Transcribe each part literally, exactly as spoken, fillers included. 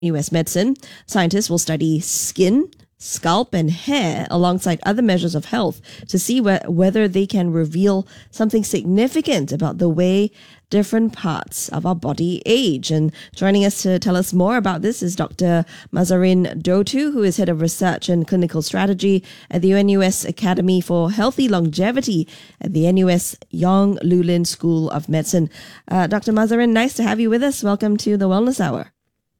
U S medicine, scientists will study skin, scalp, and hair alongside other measures of health to see wh- whether they can reveal something significant about the way different parts of our body age. And joining us to tell us more about this is Doctor Mahzarin Dotu, who is Head of Research and Clinical Strategy at the U N U S Academy for Healthy Longevity at the N U S Yong Loo-Lin School of Medicine. Uh, Doctor Mahzarin, nice to have you with us. Welcome to the Wellness Hour.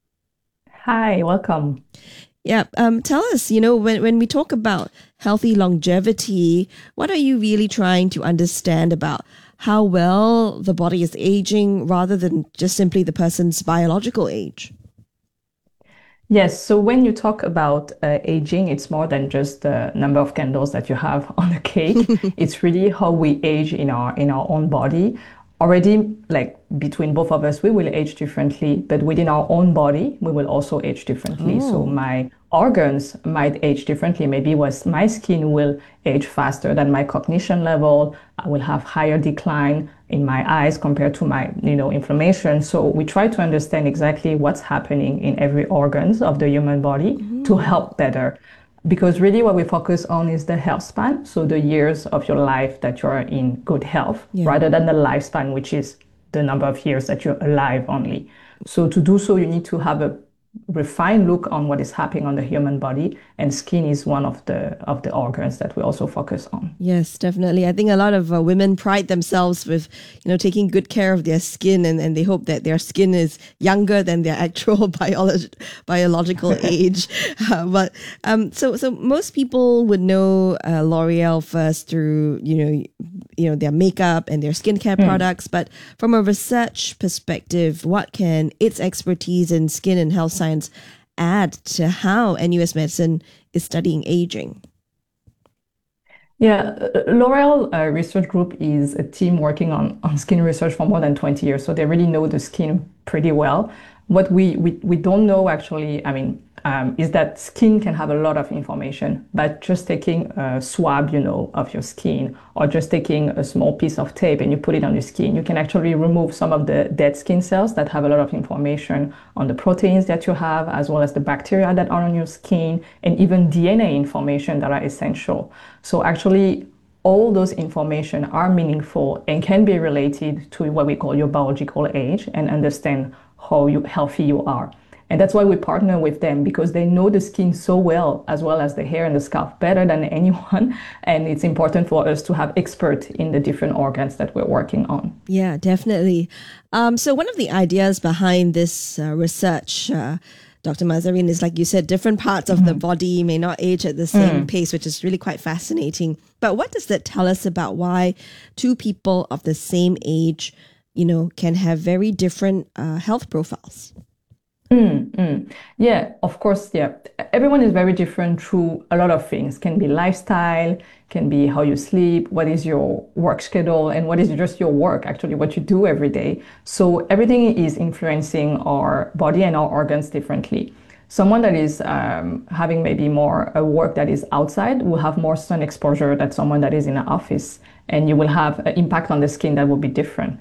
Hi, welcome. Yeah, um, tell us, you know, when, when we talk about healthy longevity, what are you really trying to understand about how well the body is aging rather than just simply the person's biological age? Yes, so when you talk about uh, aging, it's more than just the number of candles that you have on the cake. It's really how we age in our in our own body. Already, like between both of us, we will age differently, but within our own body, we will also age differently. Oh. So my organs might age differently. Maybe was my skin will age faster than my cognition level. I will have higher decline in my eyes compared to my, you know, inflammation. So we try to understand exactly what's happening in every organs of the human body mm-hmm. to help better. Because really what we focus on is the health span, so the years of your life that you're in good health, yeah. rather than the lifespan, which is the number of years that you're alive only. So to do so, you need to have a refined look on what is happening on the human body, and skin is one of the of the organs that we also focus on. Yes, definitely. I think a lot of uh, women pride themselves with, you know, taking good care of their skin, and, and they hope that their skin is younger than their actual biolog- biological age. Uh, but um, so so most people would know uh, L'Oreal first through, you know, you know their makeup and their skincare mm. products. But from a research perspective, what can its expertise in skin and health science add to how N U S Medicine is studying aging? Yeah, L'Oreal uh, Research Group is a team working on, on skin research for more than twenty years, so they really know the skin pretty well. What we, we, we don't know actually, I mean, um, is that skin can have a lot of information, but just taking a swab, you know, of your skin, or just taking a small piece of tape and you put it on your skin, you can actually remove some of the dead skin cells that have a lot of information on the proteins that you have, as well as the bacteria that are on your skin, and even D N A information that are essential. So actually, all those information are meaningful and can be related to what we call your biological age and understand how you, healthy you are. And that's why we partner with them, because they know the skin so well, as well as the hair and the scalp, better than anyone. And it's important for us to have experts in the different organs that we're working on. Yeah, definitely. Um, so one of the ideas behind this uh, research, uh, Doctor Mahzarin, is, like you said, different parts of mm-hmm. the body may not age at the same mm. pace, which is really quite fascinating. But what does that tell us about why two people of the same age, you know, can have very different uh, health profiles? Mm, mm. Yeah, of course. Yeah, everyone is very different through a lot of things. Can be lifestyle, can be how you sleep, what is your work schedule, and what is just your work, actually, what you do every day. So everything is influencing our body and our organs differently. Someone that is um, having maybe more a work that is outside will have more sun exposure than someone that is in an office, and you will have an impact on the skin that will be different.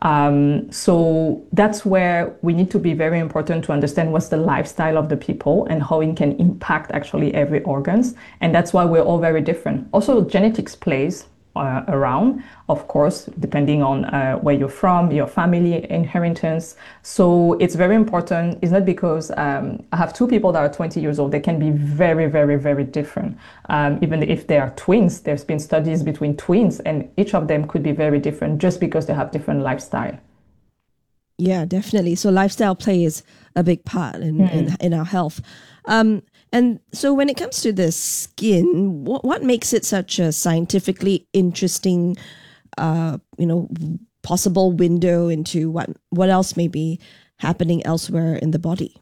Um, so that's where we need to be very important to understand what's the lifestyle of the people and how it can impact actually every organs. And that's why we're all very different. Also, genetics plays uh, around, of course, depending on uh, where you're from, your family inheritance. So it's very important. It's not because um, I have two people that are twenty years old. They can be very, very, very different. Um, even if they are twins, there's been studies between twins, and each of them could be very different just because they have different lifestyle. Yeah, definitely. So lifestyle plays a big part in, mm. in, in our health. Um, and so when it comes to the skin, what, what makes it such a scientifically interesting, uh, you know, possible window into what, what else may be happening elsewhere in the body?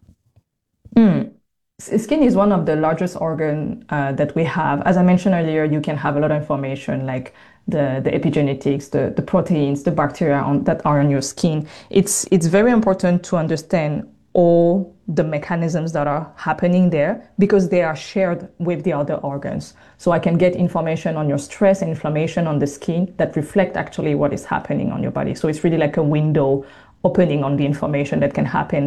Mm. Skin is one of the largest organ uh, that we have. As I mentioned earlier, you can have a lot of information like the, the epigenetics, the, the proteins, the bacteria on, that are on your skin. It's, it's very important to understand all the mechanisms that are happening there because they are shared with the other organs. So I can get information on your stress and inflammation on the skin that reflect actually what is happening on your body. So it's really like a window opening on the information that can happen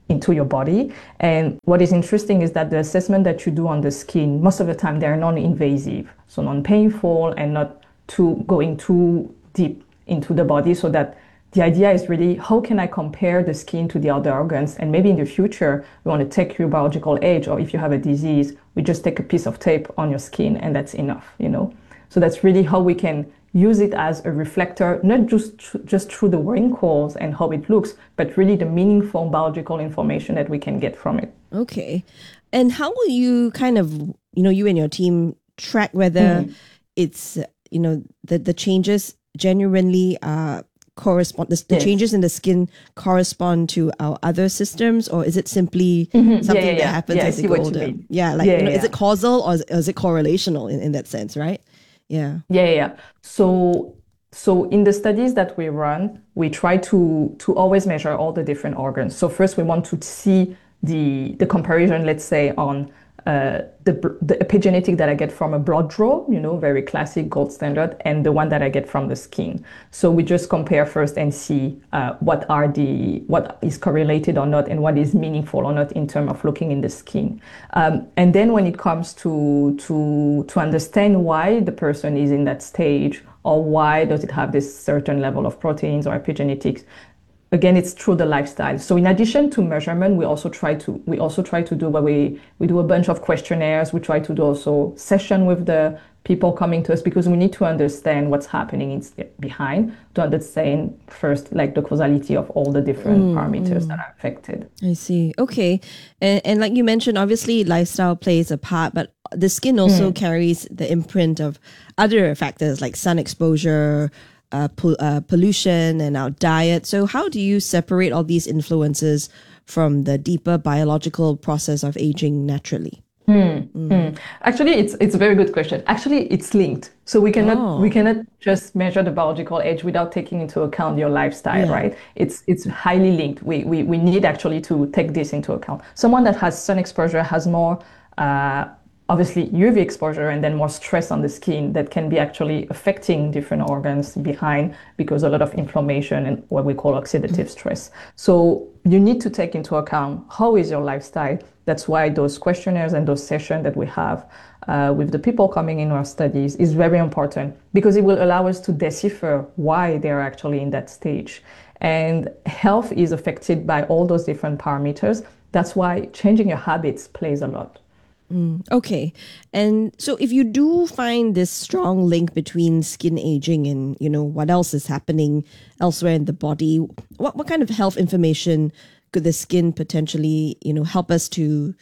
into your body. And what is interesting is that the assessment that you do on the skin, most of the time they're non-invasive, so non-painful and not too going too deep into the body, so that the idea is really, how can I compare the skin to the other organs? And maybe in the future, we want to take your biological age, or if you have a disease, we just take a piece of tape on your skin and that's enough, you know? So that's really how we can use it as a reflector, not just, just through the wrinkles and how it looks, but really the meaningful biological information that we can get from it. Okay. And how will you kind of, you know, you and your team track whether mm. it's, you know, the, the changes genuinely uh, correspond, the, the yes. changes in the skin correspond to our other systems, or is it simply mm-hmm. something yeah, yeah, that yeah. happens yeah, as you go older? Yeah, like, yeah, you know, yeah. is it causal or is, or is it correlational in, in that sense, right? Yeah. Yeah, yeah. So, so in the studies that we run, we try to to always measure all the different organs. So first, we want to see the the comparison, let's say, on uh, the the epigenetic that I get from a blood draw, you know, very classic gold standard, and the one that I get from the skin. So we just compare first and see uh, what are the what is correlated or not, and what is meaningful or not in terms of looking in the skin. Um, and then when it comes to to to understand why the person is in that stage, or why does it have this certain level of proteins or epigenetics, again, it's through the lifestyle. So in addition to measurement, we also try to we also try to do what we we do a bunch of questionnaires. We try to do also session with the people coming to us, because we need to understand what's happening in, behind, to understand first like the causality of all the different mm, parameters mm. that are affected. I see. Okay. And, and like you mentioned, obviously lifestyle plays a part, but the skin also mm. carries the imprint of other factors like sun exposure, Uh, po- uh, pollution, and our diet. So how do you separate all these influences from the deeper biological process of aging naturally? Mm, mm. Mm. Actually, it's it's a very good question. Actually, it's linked. So we cannot oh. we cannot just measure the biological age without taking into account your lifestyle, yeah. right? It's it's highly linked. We, we we need actually to take this into account. Someone that has sun exposure has more uh, obviously U V exposure, and then more stress on the skin that can be actually affecting different organs behind, because a lot of inflammation and what we call oxidative mm-hmm. stress. So you need to take into account how is your lifestyle. That's why those questionnaires and those sessions that we have uh, with the people coming in our studies is very important, because it will allow us to decipher why they're actually in that stage. And health is affected by all those different parameters. That's why changing your habits plays a lot. Mm, okay. And so if you do find this strong link between skin aging and, you know, what else is happening elsewhere in the body, what, what kind of health information could the skin potentially, you know, help us to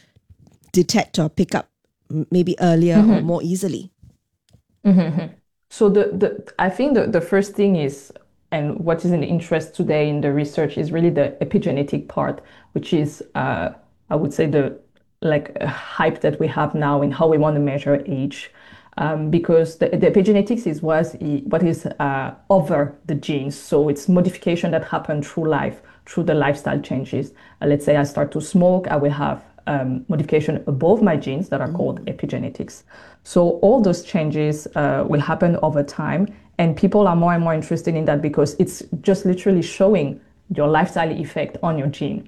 detect or pick up maybe earlier mm-hmm. or more easily? Mm-hmm. So the, the I think the, the first thing is, and what is in interest today in the research, is really the epigenetic part, which is, uh, I would say, the like a hype that we have now in how we want to measure age, um, because the, the epigenetics is was what is uh, over the genes. So it's modification that happen through life, through the lifestyle changes. Uh, let's say I start to smoke, I will have um, modification above my genes that are mm. called epigenetics. So all those changes uh, will happen over time, and people are more and more interested in that, because it's just literally showing your lifestyle effect on your gene.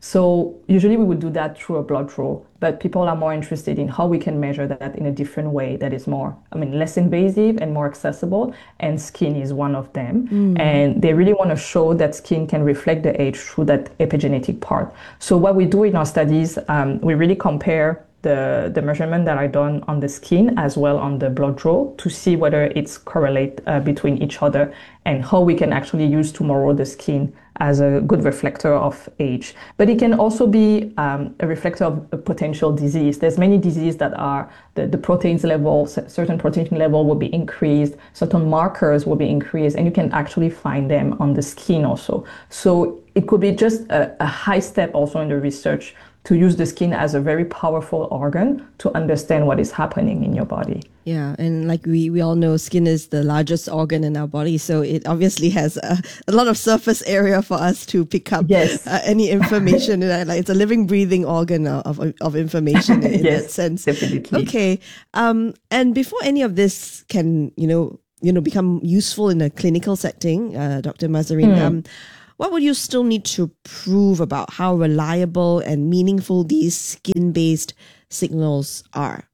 So usually we would do that through a blood draw, but people are more interested in how we can measure that in a different way that is more, I mean, less invasive and more accessible, and skin is one of them. Mm. And they really want to show that skin can reflect the age through that epigenetic part. So what we do in our studies, um, we really compare the, the measurement that are done on the skin as well on the blood draw to see whether it's correlate uh, between each other, and how we can actually use tomorrow the skin as a good reflector of age. But it can also be um, a reflector of a potential disease. There's many diseases that are, the, the proteins level, certain protein level will be increased, certain markers will be increased, and you can actually find them on the skin also. So it could be just a, a high step also in the research to use the skin as a very powerful organ to understand what is happening in your body. Yeah, and like we, we all know, skin is the largest organ in our body, so it obviously has a, a lot of surface area for us to pick up yes. uh, any information. Like it's a living, breathing organ of of, of information in, in yes, that sense. Definitely. Okay, um, and before any of this can, you know, you know, become useful in a clinical setting, uh, Doctor Mazarine, mm. um, what would you still need to prove about how reliable and meaningful these skin-based signals are?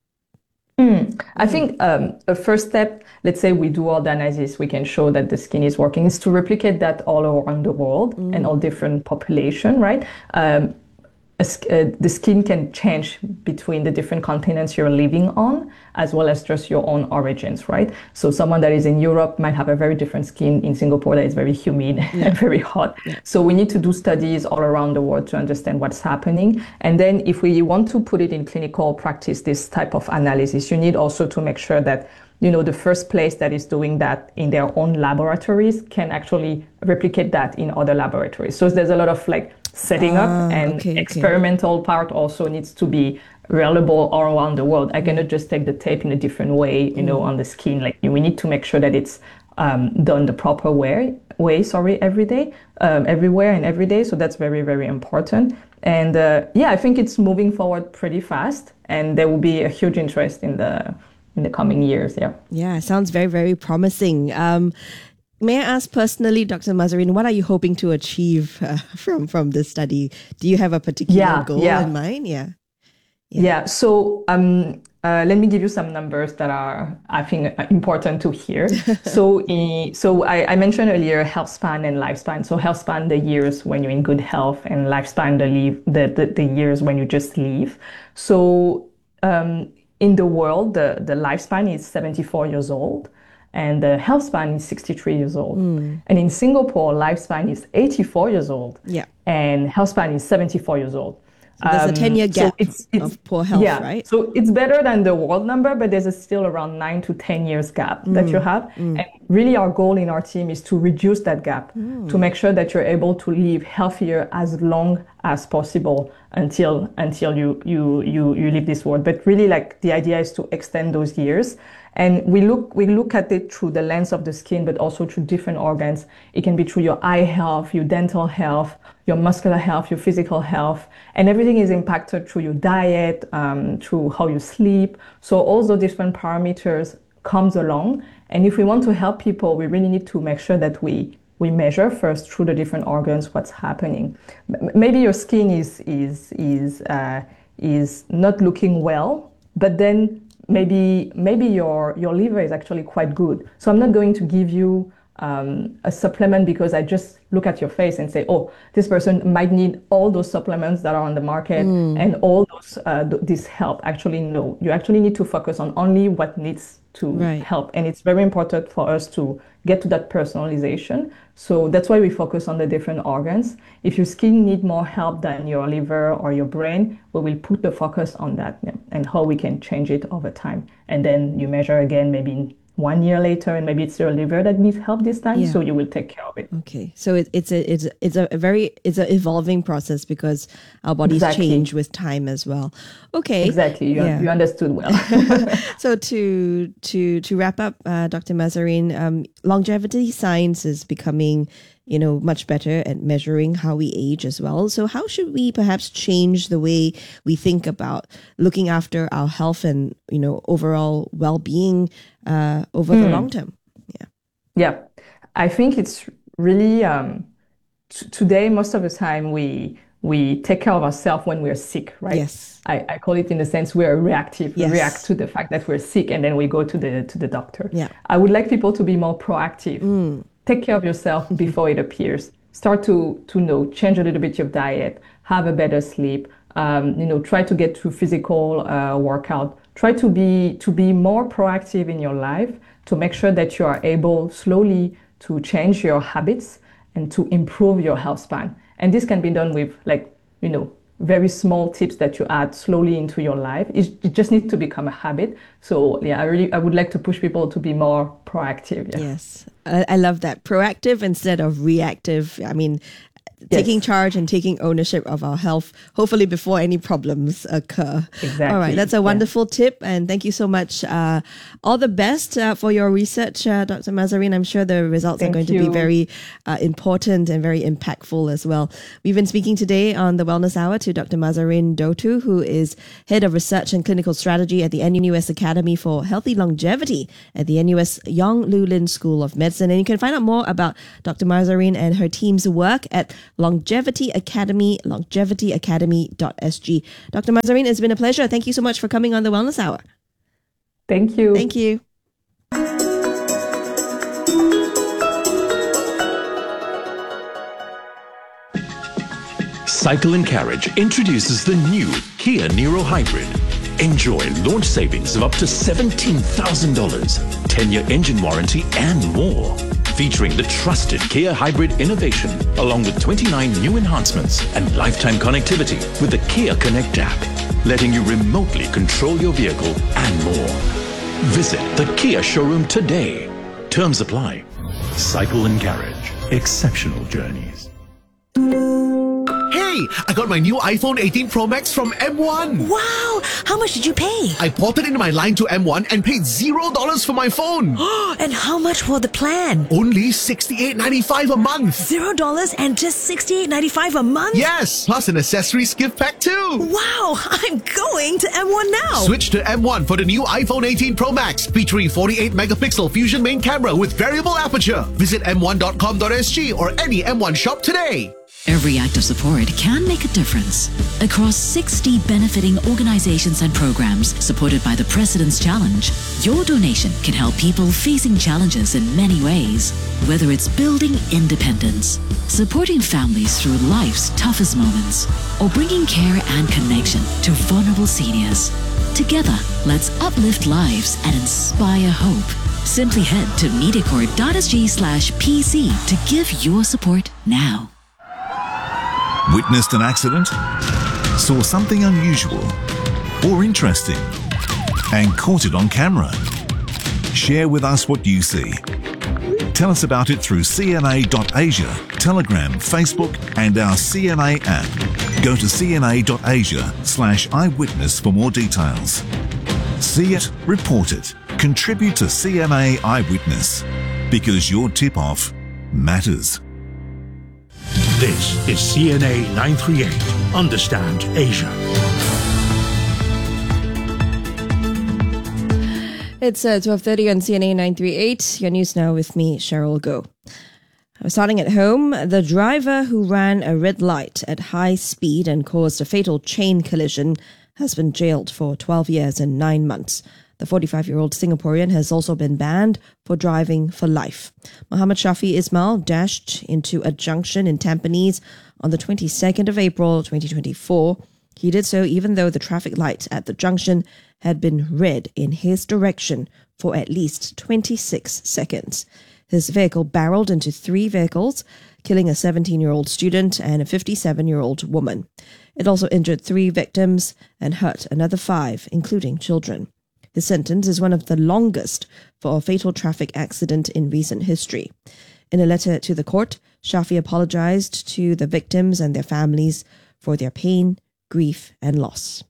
Mm. I think um, a first step, let's say we do all the analysis, we can show that the skin is working, is to replicate that all around the world mm. and all different population, right? Um, Uh, the skin can change between the different continents you're living on, as well as just your own origins, right? So someone that is in Europe might have a very different skin in Singapore that is very humid yeah. and very hot. Yeah. So we need to do studies all around the world to understand what's happening. And then if we want to put it in clinical practice, this type of analysis, you need also to make sure that you know, the first place that is doing that in their own laboratories can actually replicate that in other laboratories. So there's a lot of like setting up uh, and okay, experimental okay. part also needs to be reliable all around the world. I cannot just take the tape in a different way, you mm. know, on the skin. Like we need to make sure that it's um, done the proper way, way, sorry, every day, um, everywhere and every day. So that's very, very important. And uh, yeah, I think it's moving forward pretty fast, and there will be a huge interest in the in the coming years. Yeah. Yeah, sounds very, very promising. Um, may I ask personally, Doctor Mahzarin, what are you hoping to achieve uh, from, from this study? Do you have a particular yeah, goal yeah. in mind? Yeah. Yeah. yeah so um, uh, let me give you some numbers that are, I think, important to hear. so in, so I, I mentioned earlier health span and lifespan. So health span, the years when you're in good health, and lifespan, the, leave, the, the, the years when you just leave. So um, in the world, the, the lifespan is seventy-four years old, and the health span is sixty-three years old. Mm. And in Singapore, lifespan is eighty-four years old, yeah. and health span is seventy-four years old. So there's um, a ten-year gap so it's, it's, of poor health, yeah. right? So it's better than the world number, but there's a still around nine to ten years gap mm. that you have. Mm. And really our goal in our team is to reduce that gap, mm. to make sure that you're able to live healthier as long as possible until until you you you you leave this world. But really, like, the idea is to extend those years. And we look we look at it through the lens of the skin, but also through different organs. It can be through your eye health, your dental health, your muscular health, your physical health, and everything is impacted through your diet, um, through how you sleep. So all those different parameters comes along. And if we want to help people, we really need to make sure that we we measure first through the different organs what's happening. Maybe your skin is is is uh, is not looking well, but then maybe maybe your your liver is actually quite good. So I'm not going to give you um, a supplement because I just look at your face and say, oh, this person might need all those supplements that are on the market mm. and all those uh, th- this help. Actually, no. You actually need to focus on only what needs to right. help. And it's very important for us to get to that personalization. So that's why we focus on the different organs. If your skin need more help than your liver or your brain, we will put the focus on that and how we can change it over time. And then you measure again, maybe one year later, and maybe it's your liver that needs help this time, yeah. so you will take care of it. Okay, so it, it's a it's a, it's a very it's an evolving process because our bodies exactly. change with time as well. Okay, exactly. You, yeah. you understood well. So to to to wrap up, uh, Doctor Mahzarin, um, longevity science is becoming, you know, much better at measuring how we age as well. So how should we perhaps change the way we think about looking after our health and, you know, overall well-being uh, over mm. the long term? Yeah. Yeah. I think it's really, um, t- today, most of the time we we take care of ourselves when we're sick, right? Yes. I, I call it in the sense we're reactive. Yes. We react to the fact that we're sick and then we go to the to the doctor. Yeah. I would like people to be more proactive. Mm. Take care of yourself before it appears. Start to, to know, change a little bit your diet, have a better sleep, um, you know, try to get to physical uh, workout. Try to be to be more proactive in your life to make sure that you are able slowly to change your habits and to improve your health span. And this can be done with, like, you know, very small tips that you add slowly into your life. It, it just needs to become a habit. So yeah, I really I would like to push people to be more proactive. Yeah. Yes, I, I love that. Proactive instead of reactive. I mean, taking charge and taking ownership of our health, hopefully before any problems occur. Exactly. All right, that's a wonderful yeah. tip, and thank you so much. Uh, all the best uh, for your research, uh, Doctor Mahzarin. I'm sure the results thank are going you. to be very uh, important and very impactful as well. We've been speaking today on the Wellness Hour to Doctor Mahzarin Dotu, who is Head of Research and Clinical Strategy at the N U S Academy for Healthy Longevity at the N U S Yong Loo Lin School of Medicine. And you can find out more about Doctor Mahzarin and her team's work at Longevity Academy, longevity academy dot s g. Doctor Mahzarin, it's been a pleasure. Thank you so much for coming on the Wellness Hour. Thank you. Thank you. Cycle and Carriage introduces the new Kia Niro Hybrid. Enjoy launch savings of up to seventeen thousand dollars, ten-year engine warranty and more. Featuring the trusted Kia Hybrid innovation, along with twenty-nine new enhancements and lifetime connectivity with the Kia Connect app, letting you remotely control your vehicle and more. Visit the Kia showroom today. Terms apply. Cycle and Carriage. Exceptional journeys. Hey, I got my new iPhone eighteen Pro Max from M one. Wow! How much did you pay? I ported in my line to M one and paid zero dollars for my phone. And how much for the plan? Only sixty-eight ninety-five a month. Zero dollars and just sixty-eight ninety-five a month? Yes, plus an accessories gift pack too. Wow! I'm going to M one now. Switch to M one for the new iPhone eighteen Pro Max, featuring forty-eight megapixel Fusion main camera with variable aperture. Visit m one dot com dot s g or any M one shop today. Every act of support can make a difference. Across sixty benefiting organizations and programs supported by the President's Challenge, your donation can help people facing challenges in many ways. Whether it's building independence, supporting families through life's toughest moments, or bringing care and connection to vulnerable seniors. Together, let's uplift lives and inspire hope. Simply head to mediacorp dot s g slash p c to give your support now. Witnessed an accident? Saw something unusual or interesting and caught it on camera? Share with us what you see. Tell us about it through c n a dot asia, Telegram, Facebook and our C N A app. Go to c n a dot asia slash eyewitness for more details. See it, report it, contribute to C N A Eyewitness, because your tip-off matters. This is C N A nine thirty-eight. Understand Asia. It's uh, twelve thirty on C N A nine thirty-eight. Your news now with me, Cheryl Goh. Starting at home, the driver who ran a red light at high speed and caused a fatal chain collision has been jailed for twelve years and nine months. The forty-five-year-old Singaporean has also been banned for driving for life. Muhammad Shafi Ismail dashed into a junction in Tampines on the twenty-second of April twenty twenty-four. He did so even though the traffic light at the junction had been red in his direction for at least twenty-six seconds. His vehicle barreled into three vehicles, killing a seventeen-year-old student and a fifty-seven-year-old woman. It also injured three victims and hurt another five, including children. His sentence is one of the longest for a fatal traffic accident in recent history. In a letter to the court, Shafi apologized to the victims and their families for their pain, grief, and loss.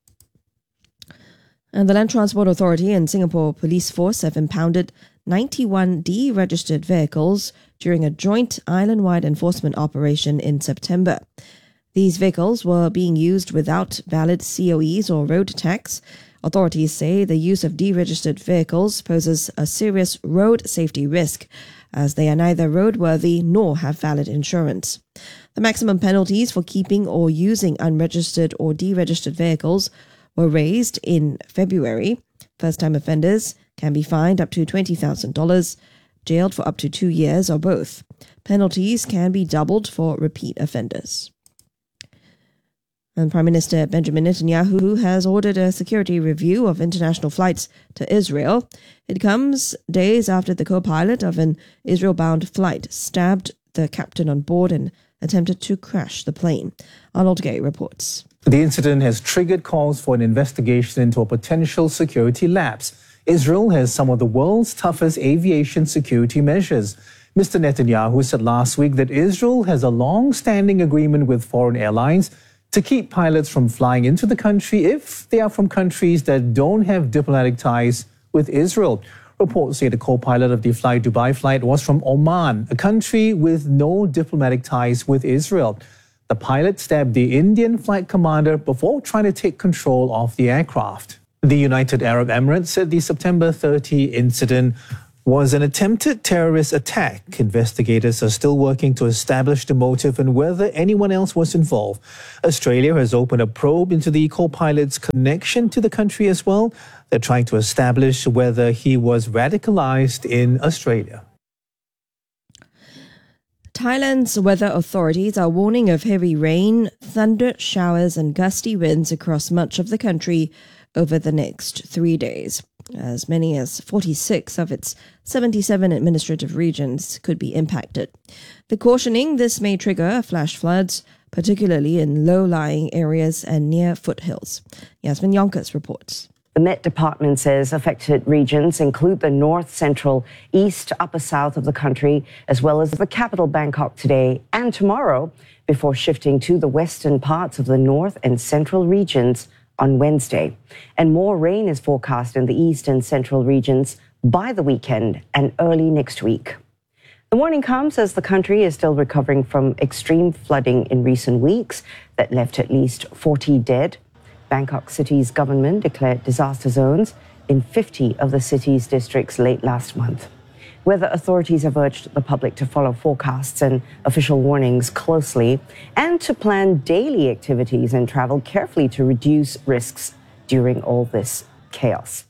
And the Land Transport Authority and Singapore Police Force have impounded ninety-one deregistered vehicles during a joint island-wide enforcement operation in September. These vehicles were being used without valid C O Es or road tax. Authorities say the use of deregistered vehicles poses a serious road safety risk, as they are neither roadworthy nor have valid insurance. The maximum penalties for keeping or using unregistered or deregistered vehicles were raised in February. First-time offenders can be fined up to twenty thousand dollars, jailed for up to two years, or both. Penalties can be doubled for repeat offenders. And Prime Minister Benjamin Netanyahu has ordered a security review of international flights to Israel. It comes days after the co-pilot of an Israel-bound flight stabbed the captain on board and attempted to crash the plane. Arnold Gay reports. The incident has triggered calls for an investigation into a potential security lapse. Israel has some of the world's toughest aviation security measures. Mister Netanyahu said last week that Israel has a long-standing agreement with foreign airlines to keep pilots from flying into the country if they are from countries that don't have diplomatic ties with Israel. Reports say the co-pilot of the Fly Dubai flight was from Oman, a country with no diplomatic ties with Israel. The pilot stabbed the Indian flight commander before trying to take control of the aircraft. The United Arab Emirates said the September thirtieth incident was an attempted terrorist attack. Investigators are still working to establish the motive and whether anyone else was involved. Australia has opened a probe into the co-pilot's connection to the country as well. They're trying to establish whether he was radicalized in Australia. Thailand's weather authorities are warning of heavy rain, thunder showers and gusty winds across much of the country over the next three days. As many as forty-six of its seventy-seven administrative regions could be impacted. They're cautioning this may trigger flash floods, particularly in low-lying areas and near foothills. Yasmin Yonkers reports. The Met Department says affected regions include the north, central, east, upper south of the country, as well as the capital Bangkok today and tomorrow, before shifting to the western parts of the north and central regions on Wednesday. And more rain is forecast in the east and central regions by the weekend and early next week. The warning comes as the country is still recovering from extreme flooding in recent weeks that left at least forty dead. Bangkok City's government declared disaster zones in fifty of the city's districts late last month. Weather authorities have urged the public to follow forecasts and official warnings closely and to plan daily activities and travel carefully to reduce risks during all this chaos.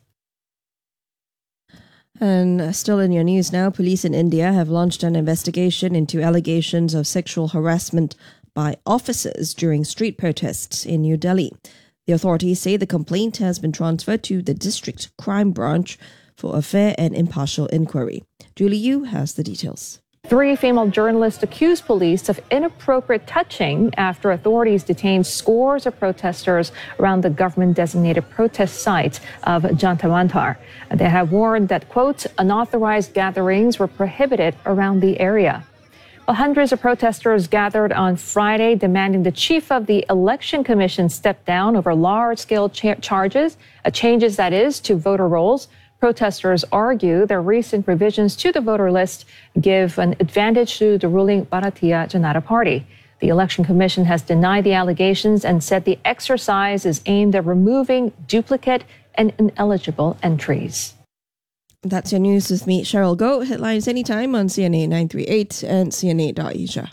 And still in your news now, police in India have launched an investigation into allegations of sexual harassment by officers during street protests in New Delhi. The authorities say the complaint has been transferred to the district crime branch for a fair and impartial inquiry. Julie Yu has the details. Three female journalists accused police of inappropriate touching after authorities detained scores of protesters around the government-designated protest site of Jantar Mantar. They have warned that, quote, unauthorized gatherings were prohibited around the area. Well, hundreds of protesters gathered on Friday demanding the chief of the Election Commission step down over large-scale cha- charges, uh, changes, that is, to voter rolls. Protesters argue their recent revisions to the voter list give an advantage to the ruling Bharatiya Janata Party. The Election Commission has denied the allegations and said the exercise is aimed at removing duplicate and ineligible entries. That's your news with me, Cheryl Goh. Headlines anytime on C N A nine three eight and C N A dot asia.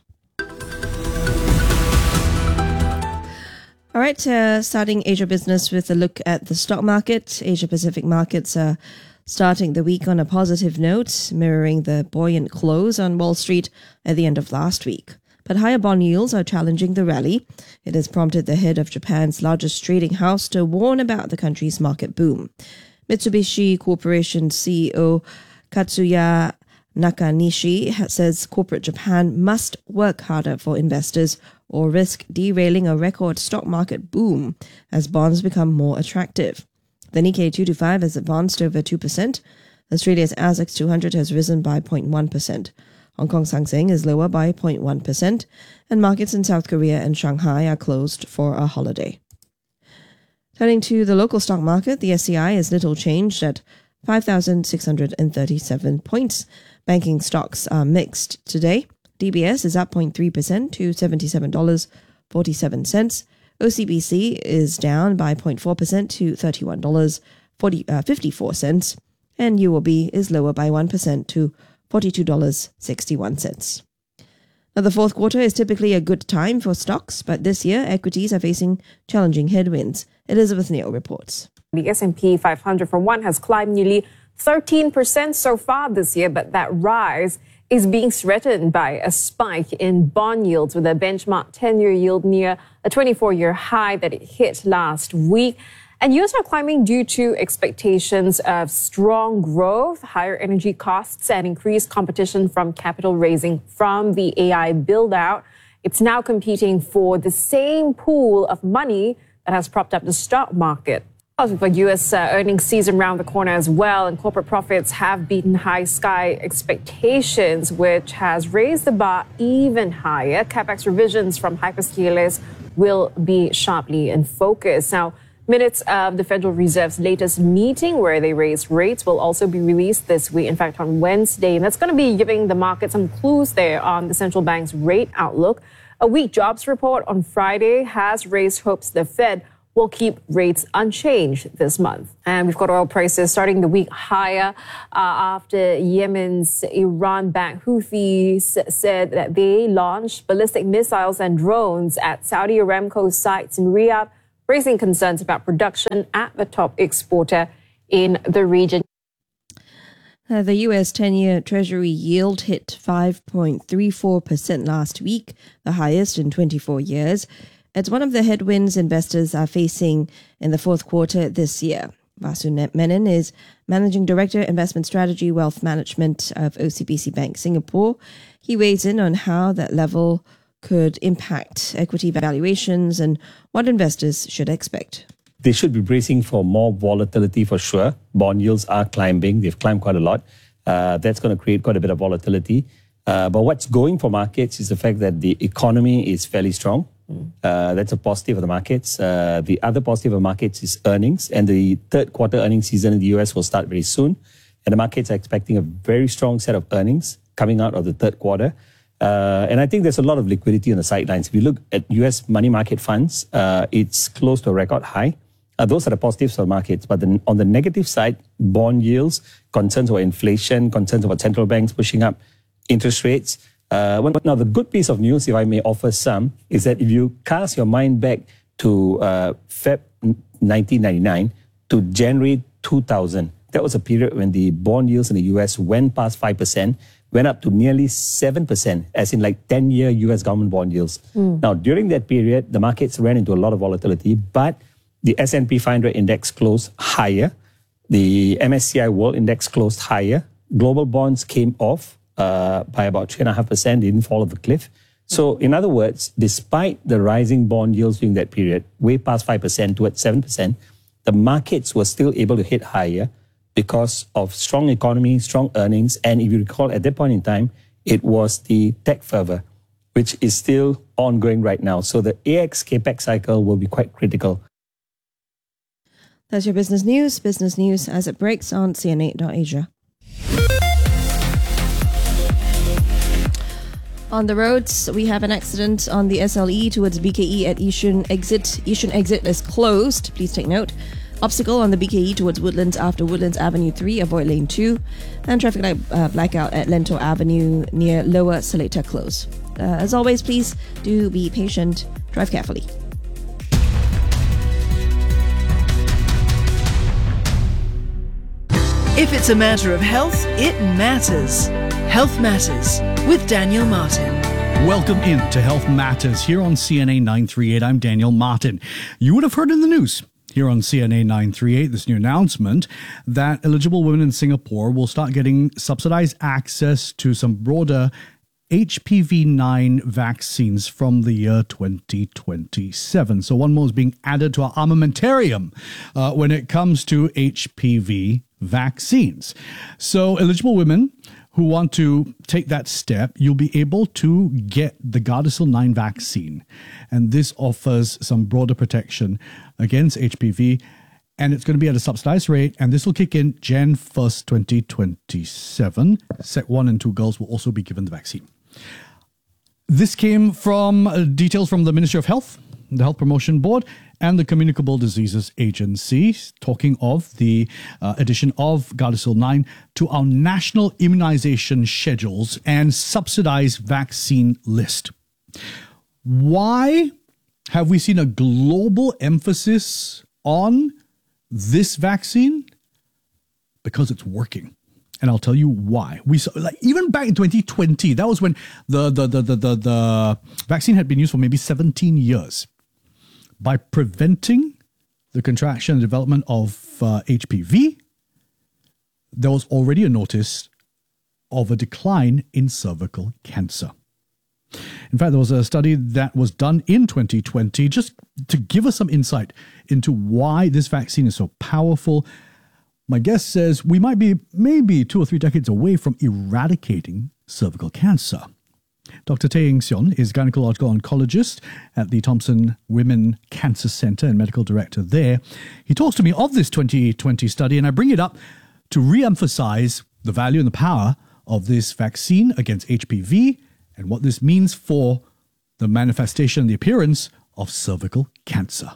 All right, uh, starting Asia business with a look at the stock market. Asia Pacific markets are starting the week on a positive note, mirroring the buoyant close on Wall Street at the end of last week. But higher bond yields are challenging the rally. It has prompted the head of Japan's largest trading house to warn about the country's market boom. Mitsubishi Corporation C E O Katsuya Nakanishi says corporate Japan must work harder for investors or risk derailing a record stock market boom as bonds become more attractive. The Nikkei two twenty-five has advanced over two percent. Australia's A S X two hundred has risen by zero point one percent. Hong Kong's Hang Seng is lower by zero point one percent. And markets in South Korea and Shanghai are closed for a holiday. Turning to the local stock market, the S C I is little changed at five thousand six hundred thirty-seven points. Banking stocks are mixed today. D B S is up zero point three percent to seventy-seven dollars and forty-seven cents. O C B C is down by zero point four percent to thirty-one dollars and fifty-four cents. And U O B is lower by one percent to forty-two dollars and sixty-one cents. Now, the fourth quarter is typically a good time for stocks, but this year equities are facing challenging headwinds. Elizabeth Neal reports. The S and P five hundred, for one, has climbed nearly thirteen percent so far this year, but that rise is being threatened by a spike in bond yields, with a benchmark ten-year yield near a twenty-four-year high that it hit last week. And yields are climbing due to expectations of strong growth, higher energy costs, and increased competition from capital raising from the A I build-out. It's now competing for the same pool of money that has propped up the stock market. We've got U S uh, earnings season around the corner as well, and corporate profits have beaten high sky expectations, which has raised the bar even higher. CapEx revisions from hyperscalers will be sharply in focus. Now, minutes of the Federal Reserve's latest meeting where they raised rates will also be released this week, in fact, on Wednesday. And that's going to be giving the market some clues there on the central bank's rate outlook. A weak jobs report on Friday has raised hopes the Fed will keep rates unchanged this month. And we've got oil prices starting the week higher uh, after Yemen's Iran-backed Houthis said that they launched ballistic missiles and drones at Saudi Aramco sites in Riyadh, raising concerns about production at the top exporter in the region. Uh, the U S ten-year Treasury yield hit five point three four percent last week, the highest in twenty-four years. It's one of the headwinds investors are facing in the fourth quarter this year. Vasu Menon is Managing Director, Investment Strategy, Wealth Management of O C B C Bank Singapore. He weighs in on how that level could impact equity valuations and what investors should expect. They should be bracing for more volatility for sure. Bond yields are climbing. They've climbed quite a lot. Uh, that's going to create quite a bit of volatility. Uh, but what's going for markets is the fact that the economy is fairly strong. Uh, that's a positive of the markets. Uh, the other positive of markets is earnings, and the third quarter earnings season in the U S will start very soon. And the markets are expecting a very strong set of earnings coming out of the third quarter. Uh, and I think there's a lot of liquidity on the sidelines. If you look at U S money market funds, uh, it's close to a record high. Uh, those are the positives for the markets. But the, on the negative side, bond yields, concerns about inflation, concerns about central banks pushing up interest rates. Uh, well, now, the good piece of news, if I may offer some, is that if you cast your mind back to uh, February nineteen ninety-nine to January two thousand, that was a period when the bond yields in the U S went past five percent, went up to nearly seven percent, as in like ten-year U S government bond yields. Mm. Now, during that period, the markets ran into a lot of volatility, but the S and P five hundred index closed higher. The M S C I World Index closed higher. Global bonds came off uh, by about three point five percent. They didn't fall off the cliff. So, in other words, despite the rising bond yields during that period, way past five percent towards seven percent, the markets were still able to hit higher because of strong economy, strong earnings. And if you recall, at that point in time, it was the tech fervor, which is still ongoing right now. So, the A X CAPEX cycle will be quite critical. That's your business news. Business news as it breaks on C N eight dot Asia. On the roads, we have an accident on the S L E towards B K E at Yishun exit. Yishun exit is closed. Please take note. Obstacle on the B K E towards Woodlands after Woodlands Avenue three. Avoid lane two. And traffic light uh, blackout at Lento Avenue near Lower Seletar Close. Uh, as always, please do be patient. Drive carefully. If it's a matter of health, it matters. Health Matters with Daniel Martin. Welcome in to Health Matters here on C N A nine thirty-eight. I'm Daniel Martin. You would have heard in the news here on C N A nine thirty-eight this new announcement that eligible women in Singapore will start getting subsidized access to some broader H P V nine vaccines from the year twenty twenty-seven. So one more is being added to our armamentarium uh, when it comes to H P V vaccines. So eligible women who want to take that step, you'll be able to get the Gardasil nine vaccine. And this offers some broader protection against H P V. And it's going to be at a subsidized rate. And this will kick in January first, twenty twenty-seven. Set one and two girls will also be given the vaccine. This came from uh, details from the Ministry of Health, the Health Promotion Board, and the Communicable Diseases Agency, talking of the uh, addition of Gardasil nine to our national immunization schedules and subsidized vaccine list. Why have we seen a global emphasis on this vaccine? Because it's working. And I'll tell you why. We saw, like, even back in twenty twenty, that was when the, the, the, the, the, the vaccine had been used for maybe seventeen years. By preventing the contraction and development of uh, H P V, there was already a notice of a decline in cervical cancer. In fact, there was a study that was done in twenty twenty just to give us some insight into why this vaccine is so powerful. My guest says we might be maybe two or three decades away from eradicating cervical cancer. Doctor Tae Eng-seon is gynecological oncologist at the Thompson Women Cancer Center and medical director there. He talks to me of this twenty twenty study, and I bring it up to re-emphasize the value and the power of this vaccine against H P V and what this means for the manifestation and the appearance of cervical cancer.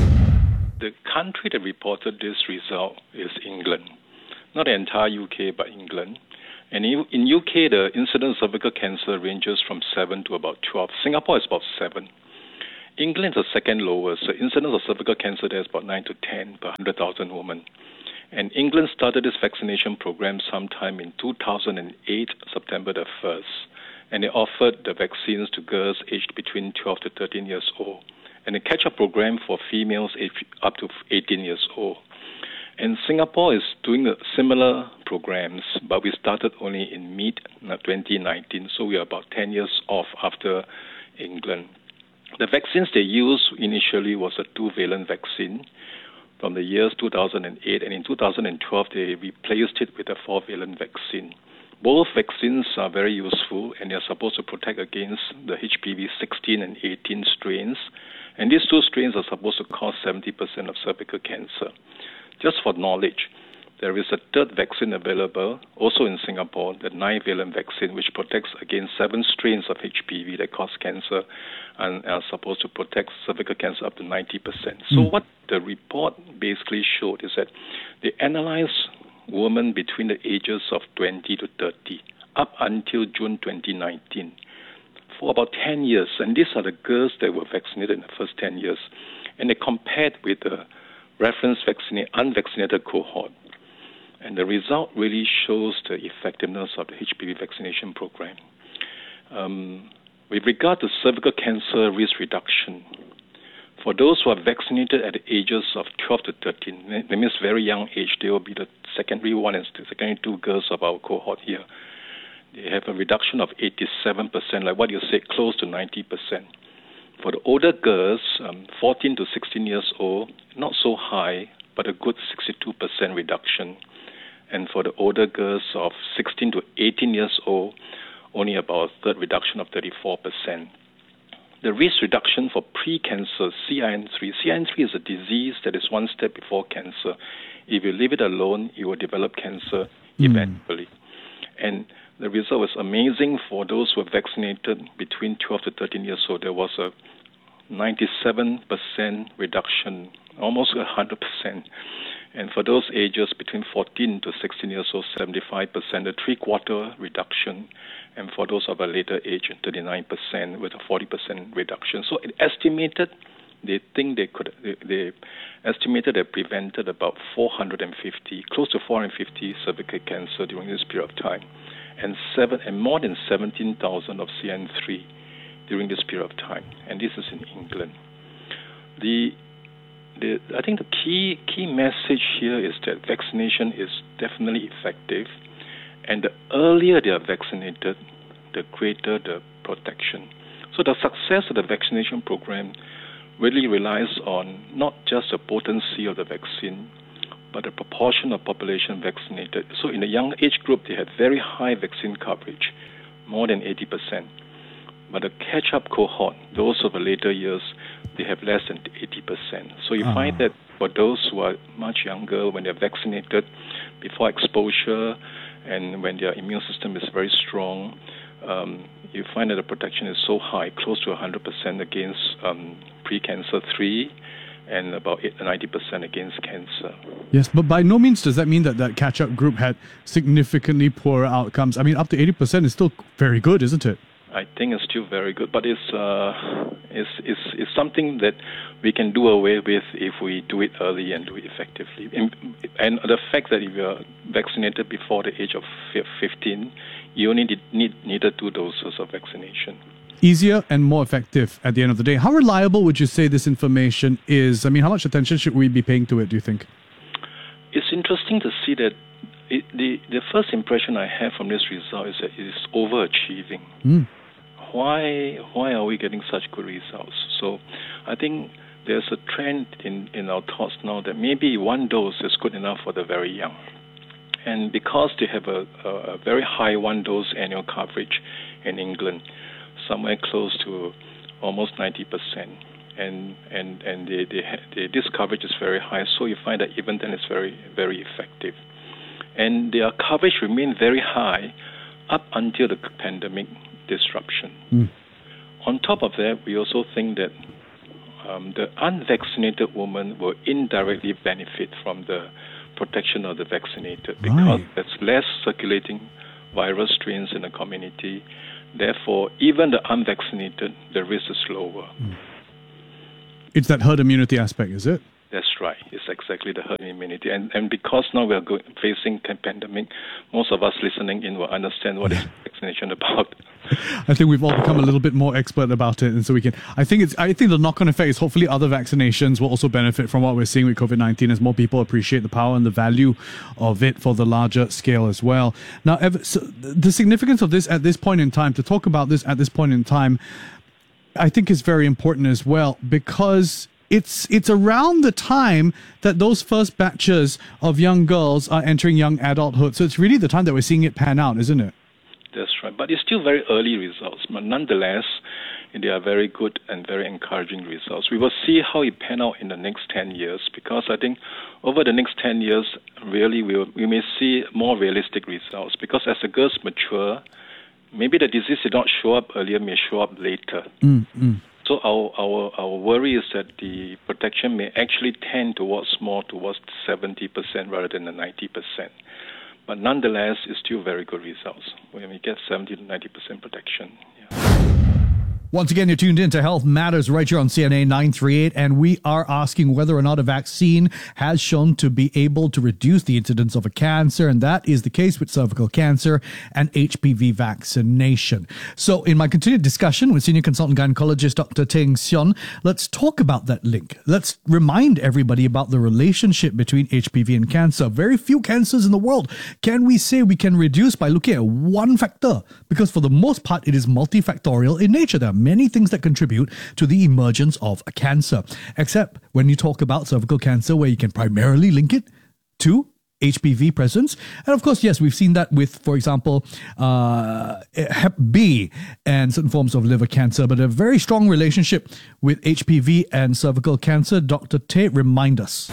The country that reported this result is England. Not the entire U K, but England. And in U K, the incidence of cervical cancer ranges from seven to about twelve. Singapore is about seven. England is the second lowest. The incidence of cervical cancer there is about nine to ten per one hundred thousand women. And England started this vaccination program sometime in two thousand eight, September the first. And they offered the vaccines to girls aged between twelve to thirteen years old. And a catch-up program for females aged up to eighteen years old. And Singapore is doing similar programs, but we started only in mid twenty nineteen, so we are about ten years off after England. The vaccines they used initially was a two-valent vaccine from the years two thousand eight, and in two thousand twelve they replaced it with a four-valent vaccine. Both vaccines are very useful, and they're supposed to protect against the H P V sixteen and eighteen strains, and these two strains are supposed to cause seventy percent of cervical cancer. Just for knowledge, there is a third vaccine available, also in Singapore, the nine-valent vaccine, which protects against seven strains of H P V that cause cancer and are supposed to protect cervical cancer up to ninety percent. So mm. what the report basically showed is that they analyzed women between the ages of twenty to thirty up until June twenty nineteen for about ten years. And these are the girls that were vaccinated in the first ten years. And they compared with the reference vaccinated, unvaccinated cohort. And the result really shows the effectiveness of the H P V vaccination program. Um, with regard to cervical cancer risk reduction, for those who are vaccinated at the ages of twelve to thirteen, that means very young age, they will be the secondary one and the secondary two girls of our cohort here. They have a reduction of eighty-seven percent, like what you said, close to ninety percent. For the older girls, um, fourteen to sixteen years old, not so high, but a good sixty-two percent reduction. And for the older girls of sixteen to eighteen years old, only about a third reduction of thirty-four percent. The risk reduction for pre-cancer, C I N three. C I N three is a disease that is one step before cancer. If you leave it alone, you will develop cancer mm. eventually. And the result was amazing for those who were vaccinated between twelve to thirteen years old. There was a ninety-seven percent reduction, almost one hundred percent. And for those ages between fourteen to sixteen years old, seventy-five percent, a three-quarter reduction. And for those of a later age, thirty-nine percent with a forty percent reduction. So it estimated, they think they could, they, they estimated they prevented about four hundred fifty, close to four hundred fifty cervical cancer during this period of time. And seven and more than seventeen thousand of C I N three during this period of time, and this is in England. The, the I think the key key message here is that vaccination is definitely effective, and the earlier they are vaccinated, the greater the protection. So the success of the vaccination program really relies on not just the potency of the vaccine, but the proportion of population vaccinated. So in the young age group, they had very high vaccine coverage, more than eighty percent. But the catch-up cohort, those of the later years, they have less than eighty percent. So you uh-huh. find that for those who are much younger, when they're vaccinated before exposure and when their immune system is very strong, um, you find that the protection is so high, close to one hundred percent against um, pre-cancer three, and about ninety percent against cancer. Yes, but by no means does that mean that that catch-up group had significantly poorer outcomes. I mean, up to eighty percent is still very good, isn't it? I think it's still very good, but it's, uh, it's, it's, it's something that we can do away with if we do it early and do it effectively. And, and the fact that if you're vaccinated before the age of fifteen, you only need, need needed two doses of vaccination. Easier and more effective at the end of the day. How reliable would you say this information is? I mean, how much attention should we be paying to it, do you think? It's interesting to see that it, the, the first impression I have from this result is that it is overachieving. Mm. why why are we getting such good results? So I think there's a trend in, in our thoughts now that maybe one dose is good enough for the very young. And because they have a, a very high one-dose annual coverage in England, somewhere close to almost ninety percent, and and and they, they, they, this coverage is very high, so you find that even then it's very, very effective. And their coverage remained very high up until the pandemic disruption. Mm. On top of that, we also think that um, the unvaccinated women will indirectly benefit from the protection of the vaccinated, because right. there's less circulating virus strains in the community. Therefore, even the unvaccinated, the risk is lower. Mm. It's that herd immunity aspect, is it? That's right. It's exactly the herd immunity. And and because now we are going, facing a pandemic, most of us listening in will understand what is vaccination about. I think we've all become a little bit more expert about it, and so we can. I think it's. I think the knock-on effect is hopefully other vaccinations will also benefit from what we're seeing with COVID nineteen, as more people appreciate the power and the value of it for the larger scale as well. Now, so the significance of this at this point in time, to talk about this at this point in time, I think is very important as well, because it's it's around the time that those first batches of young girls are entering young adulthood. So it's really the time that we're seeing it pan out, isn't it? That's right. But it's still very early results. But nonetheless, they are very good and very encouraging results. We will see how it pan out in the next ten years, because I think over the next ten years, really, we, will, we may see more realistic results. Because as the girls mature, maybe the disease did not show up earlier, may show up later. Mm, mm. So our, our our worry is that the protection may actually tend towards more towards seventy percent rather than the ninety percent. But nonetheless, it's still very good results when we get seventy to ninety percent protection. Yeah. Once again, you're tuned in to Health Matters right here on C N A nine thirty-eight, and we are asking whether or not a vaccine has shown to be able to reduce the incidence of a cancer, and that is the case with cervical cancer and H P V vaccination. So in my continued discussion with senior consultant gynecologist Doctor Teng Sion, let's talk about that link. Let's remind everybody about the relationship between H P V and cancer. Very few cancers in the world can we say we can reduce by looking at one factor, because for the most part, it is multifactorial in nature. There are many things that contribute to the emergence of a cancer, except when you talk about cervical cancer, where you can primarily link it to H P V presence. And of course, yes, we've seen that with, for example, uh, Hep B and certain forms of liver cancer, but a very strong relationship with H P V and cervical cancer. Doctor Tate, remind us.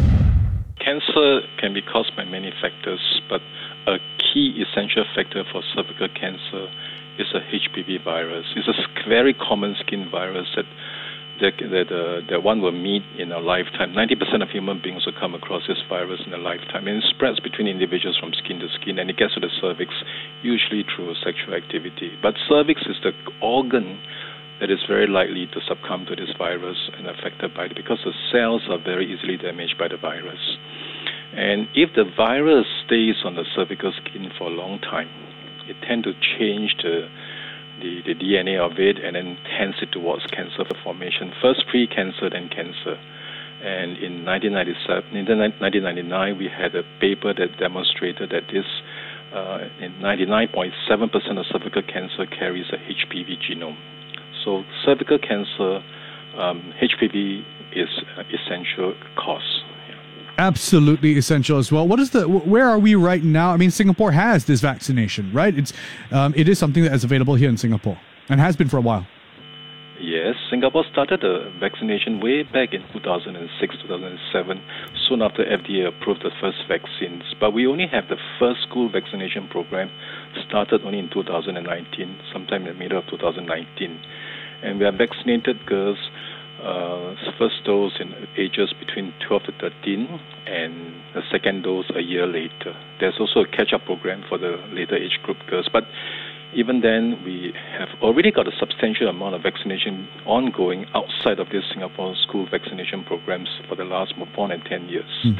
Cancer can be caused by many factors, but a key essential factor for cervical cancer is a H P V virus. It's a very common skin virus that that, that, uh, that one will meet in a lifetime. ninety percent of human beings will come across this virus in a lifetime, and it spreads between individuals from skin to skin, and it gets to the cervix, usually through sexual activity. But cervix is the organ that is very likely to succumb to this virus and affected by it, because the cells are very easily damaged by the virus. And if the virus stays on the cervical skin for a long time, it tends to change the, the the D N A of it, and then tends it towards cancer formation. First pre-cancer, then cancer. And in nineteen ninety-seven, in nineteen ninety-nine, we had a paper that demonstrated that this, uh, in ninety-nine point seven percent of cervical cancer carries a H P V genome. So cervical cancer, um, H P V is an essential cause. Absolutely essential as well. What is the? Where are we right now? I mean, Singapore has this vaccination, right? It's, um, it is something that is available here in Singapore and has been for a while. Yes, Singapore started the vaccination way back in two thousand six, two thousand seven, soon after F D A approved the first vaccines. But we only have the first school vaccination program, started only in two thousand nineteen, sometime in the middle of two thousand nineteen. And we have vaccinated girls, uh, first dose in ages between twelve to thirteen, and the second dose a year later. There's also a catch-up program for the later age group girls. But even then, we have already got a substantial amount of vaccination ongoing outside of this Singapore school vaccination programs for the last more than ten years. Mm.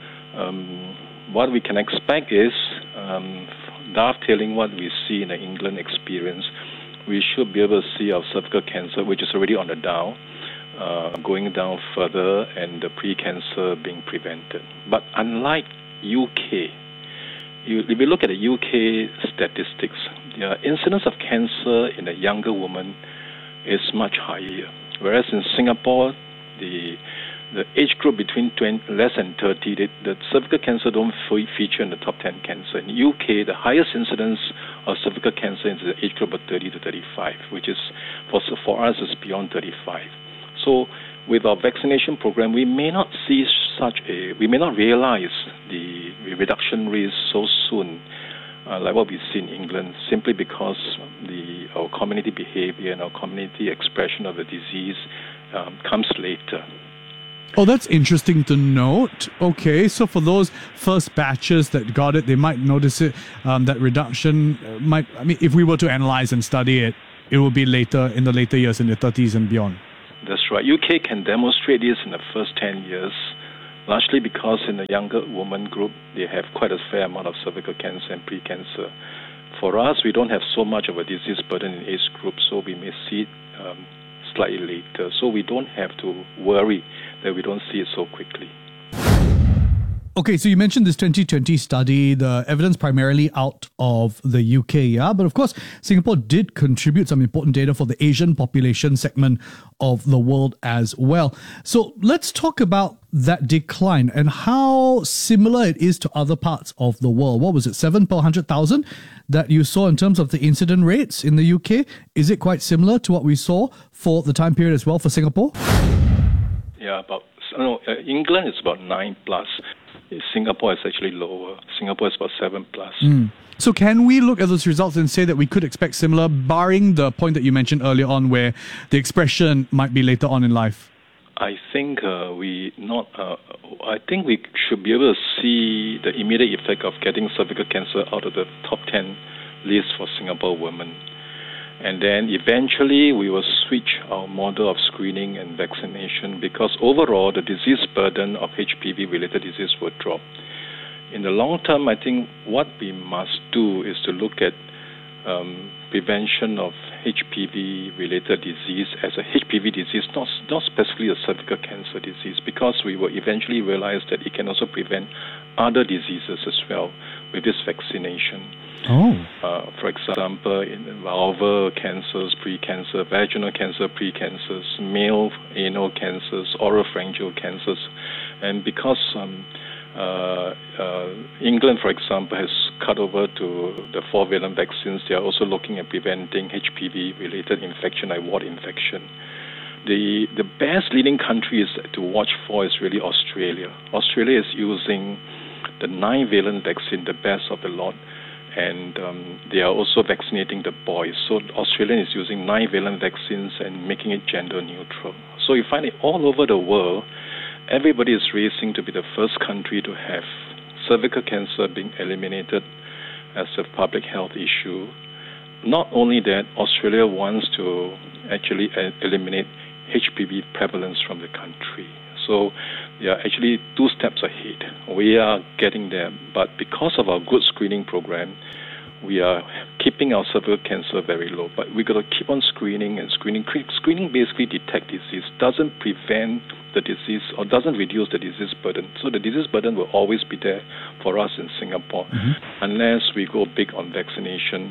Um, what we can expect is, um, dovetailing what we see in the England experience, we should be able to see our cervical cancer, which is already on the down, uh, going down further, and the pre-cancer being prevented. But unlike U K, You, if you look at the U K statistics, the incidence of cancer in a younger woman is much higher. Whereas in Singapore, the the age group between twenty, less than thirty, the, the cervical cancer don't feature in the top ten cancer. In the U K, the highest incidence of cervical cancer is the age group of thirty to thirty-five, which is, for, for us, is beyond thirty-five. So with our vaccination program, we may not see such a, we may not realize the reduction rate so soon, uh, like what we see in England, simply because the our community behavior and our community expression of the disease um, comes later. Oh, that's interesting to note. Okay, so for those first batches that got it, they might notice it. Um, that reduction uh, might, I mean, if we were to analyze and study it, it will be later, in the later years, in the thirties and beyond. That's right. U K can demonstrate this in the first ten years, largely because in the younger woman group, they have quite a fair amount of cervical cancer and pre-cancer. For us, we don't have so much of a disease burden in age group, so we may see it um, slightly later. So we don't have to worry that we don't see it so quickly. Okay, so you mentioned this twenty twenty study, the evidence primarily out of the U K, yeah? But of course, Singapore did contribute some important data for the Asian population segment of the world as well. So let's talk about that decline and how similar it is to other parts of the world. What was it, seven per one hundred thousand that you saw in terms of the incident rates in the U K? Is it quite similar to what we saw for the time period as well for Singapore? Yeah, about, no, uh, England is about nine plus. Singapore is actually lower. Singapore is about seven plus. Mm. So can we look at those results and say that we could expect similar, barring the point that you mentioned earlier on where the expression might be later on in life? I think uh, we not. Uh, I think we should be able to see the immediate effect of getting cervical cancer out of the top ten list for Singapore women. And then eventually we will switch our model of screening and vaccination because overall the disease burden of H P V-related disease will drop. In the long term, I think what we must do is to look at um, prevention of H P V-related disease as a H P V disease, not, not specifically a cervical cancer disease, because we will eventually realize that it can also prevent other diseases as well with this vaccination. Oh. Uh, for example, in vulvar cancers, pre-cancer, vaginal cancer, pre-cancers, male anal cancers, oropharyngeal cancers. And because um, uh, uh, England, for example, has cut over to the four-valent vaccines, they are also looking at preventing H P V-related infection like wart infection. The, the best leading country is to watch for is really Australia. Australia is using the nine-valent vaccine, the best of the lot, and um, they are also vaccinating the boys. So Australia is using nine-valent vaccines and making it gender neutral. So you find it all over the world, everybody is racing to be the first country to have cervical cancer being eliminated as a public health issue. Not only that, Australia wants to actually eliminate H P V prevalence from the country. So they are actually two steps ahead. We are getting there, but because of our good screening program, we are keeping our cervical cancer very low. But we've got to keep on screening and screening. Screening basically detects disease, doesn't prevent the disease or doesn't reduce the disease burden. So the disease burden will always be there for us in Singapore, mm-hmm. unless we go big on vaccination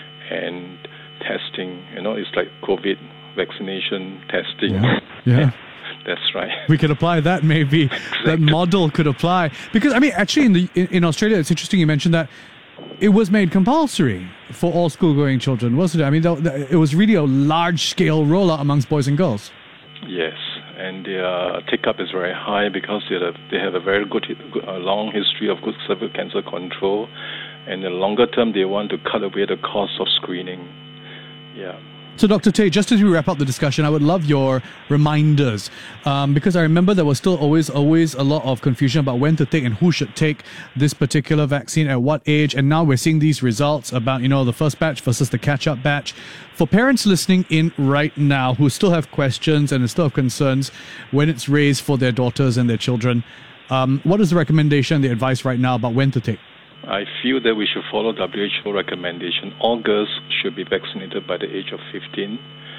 and testing. You know, it's like COVID, vaccination, testing. Yeah. yeah. That's right. We could apply that maybe. Exactly. That model could apply. Because, I mean, actually in the in, in Australia, it's interesting you mentioned that it was made compulsory for all school-going children, wasn't it? I mean, th- th- it was really a large-scale rollout amongst boys and girls. Yes, and their take-up is very high because they have, they have a very good, good uh, long history of good cervical cancer control. And in the longer term, they want to cut away the cost of screening. Yeah. So, Doctor Tay, just as we wrap up the discussion, I would love your reminders um, because I remember there was still always, always a lot of confusion about when to take and who should take this particular vaccine at what age. And now we're seeing these results about, you know, the first batch versus the catch-up batch. For parents listening in right now who still have questions and still have concerns when it's raised for their daughters and their children, um, what is the recommendation, the advice right now about when to take? I feel that we should follow W H O recommendation. All girls should be vaccinated by the age of fifteen,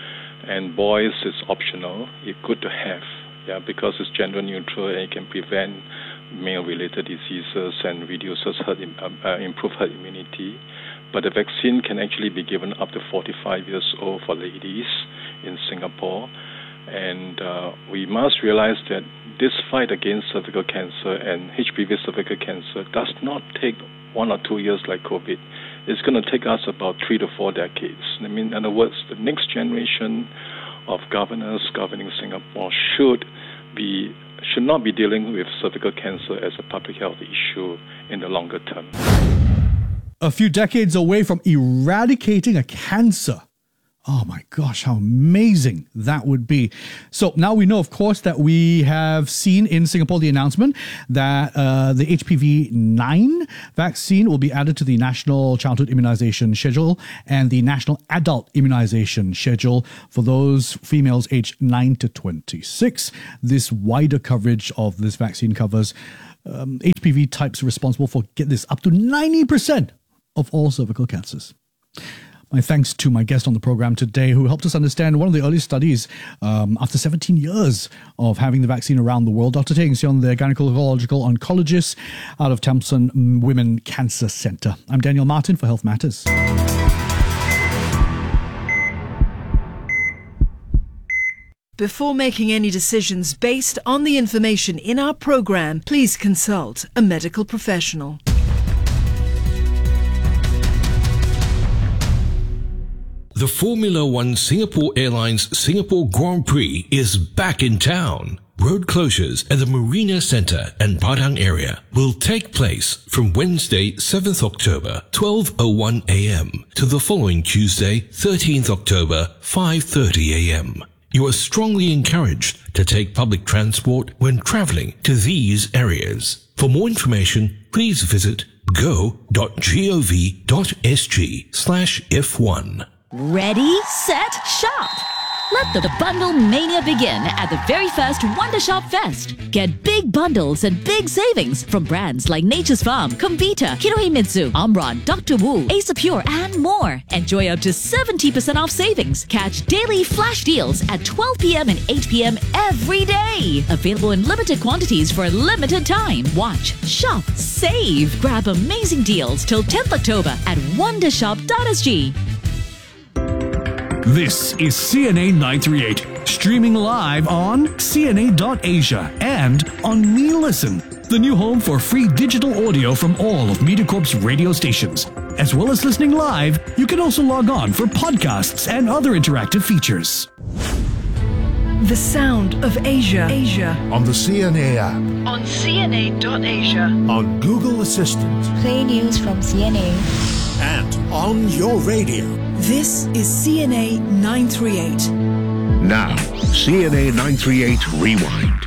and boys is optional. It's good to have, yeah, because it's gender neutral and it can prevent male-related diseases and reduces herd, uh, improve herd immunity. but the vaccine can actually be given up to forty-five years old for ladies in Singapore. And uh, we must realize that this fight against cervical cancer and H P V cervical cancer does not take one or two years like COVID. It's going to take us about three to four decades. I mean, in other words, the next generation of governors governing Singapore should be should not be dealing with cervical cancer as a public health issue in the longer term. A few decades away from eradicating a cancer. Oh my gosh, how amazing that would be. So now we know, of course, that we have seen in Singapore the announcement that uh, the H P V nine vaccine will be added to the National Childhood Immunization Schedule and the National Adult Immunization Schedule for those females aged nine to twenty-six. This wider coverage of this vaccine covers um, H P V types responsible for, get this, up to ninety percent of all cervical cancers. My thanks to my guest on the program today who helped us understand one of the early studies um, after seventeen years of having the vaccine around the world. Doctor Teng Sion, the gynecological oncologist out of Thompson Women Cancer Centre. I'm Daniel Martin for Health Matters. Before making any decisions based on the information in our program, please consult a medical professional. The Formula One Singapore Airlines Singapore Grand Prix is back in town. Road closures at the Marina Centre and Padang area will take place from Wednesday, seventh October, twelve oh one a m to the following Tuesday, thirteenth October, five thirty a m You are strongly encouraged to take public transport when travelling to these areas. For more information, please visit go dot gov dot s g slash F one. Ready, set, shop! Let the bundle mania begin at the very first Wonder Shop Fest. Get big bundles and big savings from brands like Nature's Farm, Comvita, Kinohimitsu, Omron, Doctor Wu, Asapure, and more. Enjoy up to seventy percent off savings. Catch daily flash deals at twelve p m and eight p m every day. Available in limited quantities for a limited time. Watch, shop, save. Grab amazing deals till tenth October at wonder shop dot s g. This is C N A nine three eight, streaming live on C N A dot asia and on Me Listen, the new home for free digital audio from all of MediaCorp's radio stations. As well as listening live, you can also log on for podcasts and other interactive features. The sound of Asia. Asia. On the C N A app. On C N A dot asia. On Google Assistant. Play news from C N A. And on your radio. This is C N A nine three eight. Now, C N A nine three eight Rewind.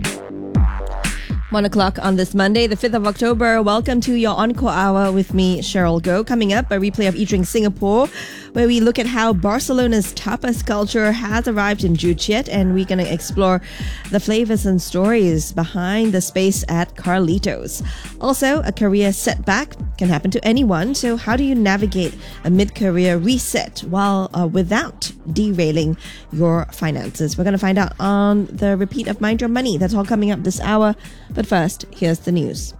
One o'clock on this Monday, the fifth of October. Welcome to your Encore Hour with me, Cheryl Goh. Coming up, a replay of Eat Drink Singapore, where we look at how Barcelona's tapas culture has arrived in Joo Chiat, and we're going to explore the flavors and stories behind the space at Carlitos. Also, a career setback can happen to anyone, so how do you navigate a mid-career reset while uh, without derailing your finances? We're going to find out on the repeat of Mind Your Money. That's all coming up this hour. But first, here's the news.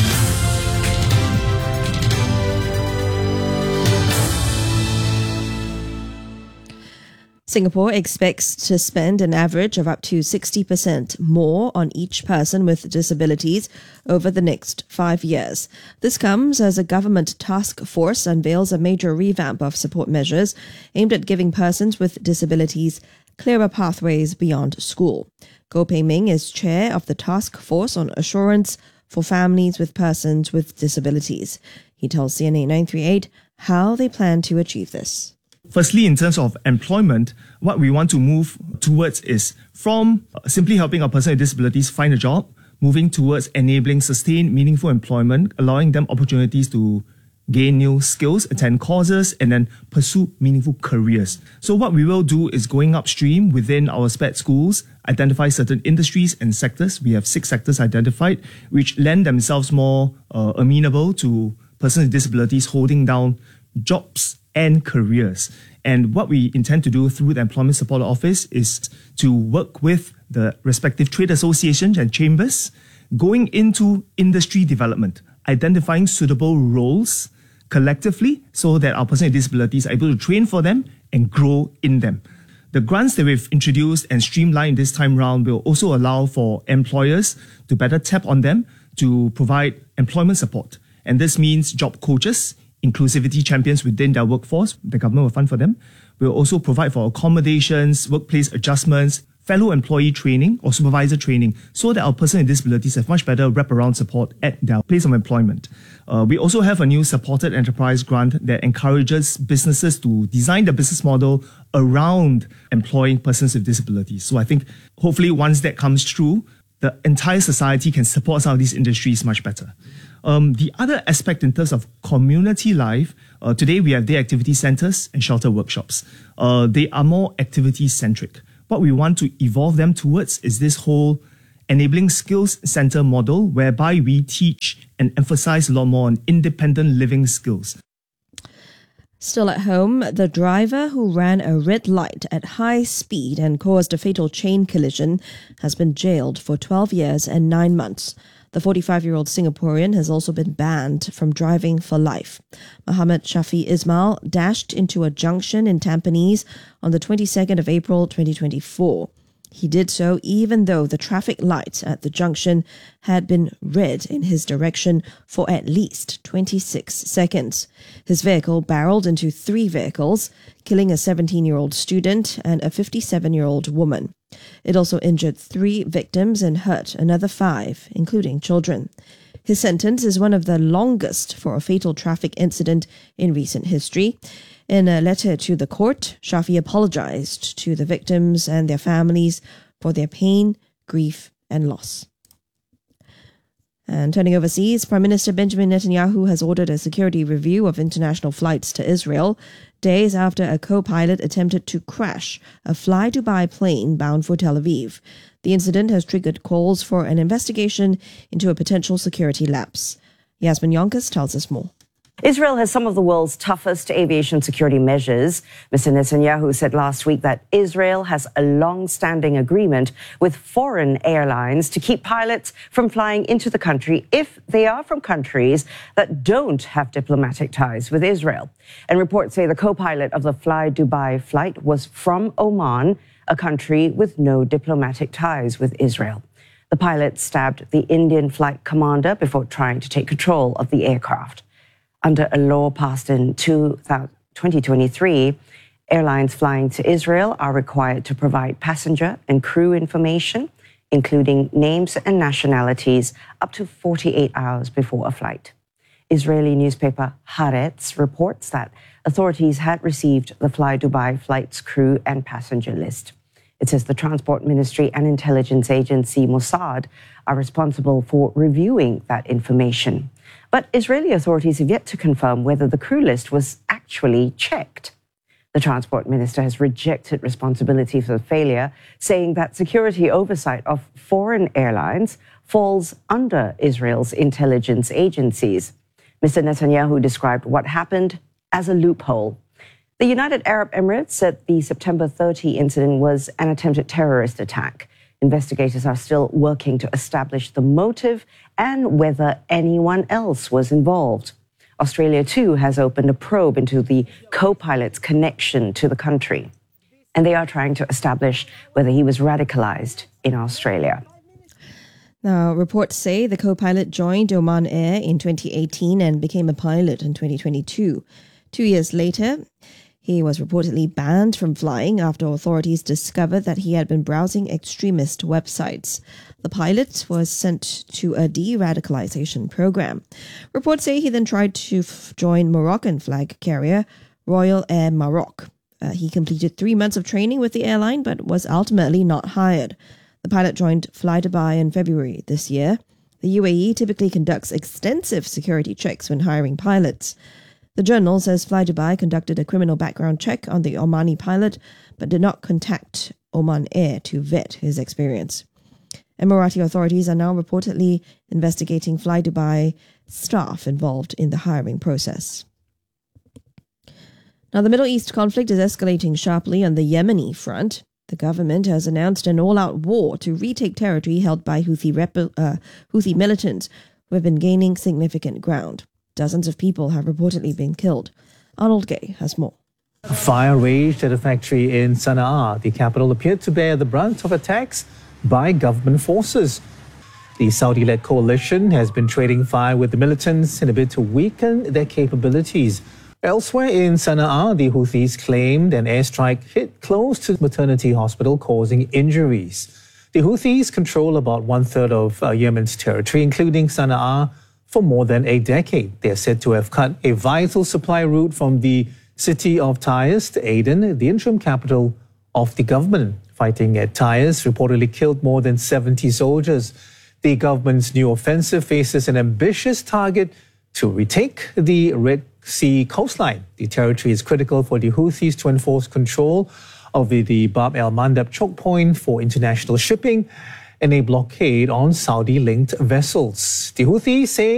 Singapore expects to spend an average of up to sixty percent more on each person with disabilities over the next five years. This comes as a government task force unveils a major revamp of support measures aimed at giving persons with disabilities clearer pathways beyond school. Goh Pei Ming is chair of the task force on assurance for families with persons with disabilities. He tells C N A nine three eight how they plan to achieve this. Firstly, in terms of employment, what we want to move towards is from simply helping a person with disabilities find a job, moving towards enabling sustained, meaningful employment, allowing them opportunities to gain new skills, attend courses, and then pursue meaningful careers. So what we will do is going upstream within our S P E D schools, identify certain industries and sectors. We have six sectors identified, which lend themselves more uh, amenable to persons with disabilities holding down jobs and careers. And what we intend to do through the Employment Support Office is to work with the respective trade associations and chambers, going into industry development, identifying suitable roles, collectively so that our persons with disabilities are able to train for them and grow in them. The grants that we've introduced and streamlined this time round will also allow for employers to better tap on them to provide employment support. And this means job coaches, inclusivity champions within their workforce, the government will fund for them. We'll also provide for accommodations, workplace adjustments, fellow employee training or supervisor training so that our persons with disabilities have much better wraparound support at their place of employment. Uh, we also have a new supported enterprise grant that encourages businesses to design their business model around employing persons with disabilities. So I think hopefully once that comes true, the entire society can support some of these industries much better. Um, the other aspect in terms of community life, uh, today we have day activity centers and shelter workshops. Uh, they are more activity-centric. What we want to evolve them towards is this whole enabling skills center model whereby we teach and emphasize a lot more on independent living skills. Still at home, the driver who ran a red light at high speed and caused a fatal chain collision has been jailed for twelve years and nine months. The forty-five-year-old Singaporean has also been banned from driving for life. Muhammad Shafi Ismail dashed into a junction in Tampines on the twenty-second of April twenty twenty-four. He did so even though the traffic lights at the junction had been red in his direction for at least twenty-six seconds. His vehicle barreled into three vehicles, killing a seventeen-year-old student and a fifty-seven-year-old woman. It also injured three victims and hurt another five, including children. His sentence is one of the longest for a fatal traffic incident in recent history. In a letter to the court, Shafi apologized to the victims and their families for their pain, grief, and loss. And turning overseas, Prime Minister Benjamin Netanyahu has ordered a security review of international flights to Israel, days after a co-pilot attempted to crash a Fly Dubai plane bound for Tel Aviv. The incident has triggered calls for an investigation into a potential security lapse. Yasmin Yonkers tells us more. Israel has some of the world's toughest aviation security measures. Mister Netanyahu said last week that Israel has a long-standing agreement with foreign airlines to keep pilots from flying into the country if they are from countries that don't have diplomatic ties with Israel. And reports say the co-pilot of the Fly Dubai flight was from Oman, a country with no diplomatic ties with Israel. The pilot stabbed the Indian flight commander before trying to take control of the aircraft. Under a law passed in twenty twenty-three, airlines flying to Israel are required to provide passenger and crew information, including names and nationalities, up to forty-eight hours before a flight. Israeli newspaper Haaretz reports that authorities had received the Fly Dubai flight's crew and passenger list. It says the Transport Ministry and intelligence agency Mossad are responsible for reviewing that information. But Israeli authorities have yet to confirm whether the crew list was actually checked. The Transport Minister has rejected responsibility for the failure, saying that security oversight of foreign airlines falls under Israel's intelligence agencies. Mister Netanyahu described what happened as a loophole. The United Arab Emirates said the September thirtieth incident was an attempted terrorist attack. Investigators are still working to establish the motive and whether anyone else was involved. Australia, too, has opened a probe into the co-pilot's connection to the country. And they are trying to establish whether he was radicalized in Australia. Now, reports say the co-pilot joined Oman Air in twenty eighteen and became a pilot in twenty twenty-two. Two years later, he was reportedly banned from flying after authorities discovered that he had been browsing extremist websites. The pilot was sent to a de-radicalization program. Reports say he then tried to f- join Moroccan flag carrier Royal Air Maroc. Uh, he completed three months of training with the airline but was ultimately not hired. The pilot joined Fly Dubai in February this year. The U A E typically conducts extensive security checks when hiring pilots. The Journal says Fly Dubai conducted a criminal background check on the Omani pilot, but did not contact Oman Air to vet his experience. Emirati authorities are now reportedly investigating Fly Dubai staff involved in the hiring process. Now, the Middle East conflict is escalating sharply on the Yemeni front. The government has announced an all-out war to retake territory held by Houthi, rep- uh, Houthi militants who have been gaining significant ground. Dozens of people have reportedly been killed. Arnold Gay has more. Fire raged at a factory in Sana'a. The capital appeared to bear the brunt of attacks by government forces. The Saudi-led coalition has been trading fire with the militants in a bid to weaken their capabilities. Elsewhere in Sana'a, the Houthis claimed an airstrike hit close to the maternity hospital, causing injuries. The Houthis control about one-third of uh, Yemen's territory, including Sana'a, for more than a decade. They are said to have cut a vital supply route from the city of Taiz to Aden, the interim capital of the government. Fighting at Taiz reportedly killed more than seventy soldiers. The government's new offensive faces an ambitious target to retake the Red Sea coastline. The territory is critical for the Houthis to enforce control of the, the Bab el-Mandab choke point for international shipping and a blockade on Saudi-linked vessels. The Houthis say